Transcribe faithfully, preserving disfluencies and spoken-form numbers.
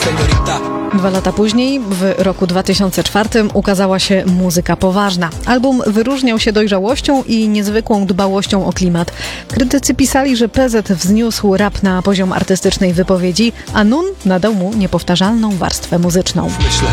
Dwa lata później, w roku dwa tysiące czwartym, ukazała się Muzyka poważna. Album wyróżniał się dojrzałością i niezwykłą dbałością o klimat. Krytycy pisali, że P Z wzniósł rap na poziom artystycznej wypowiedzi, a Nun nadał mu niepowtarzalną warstwę muzyczną.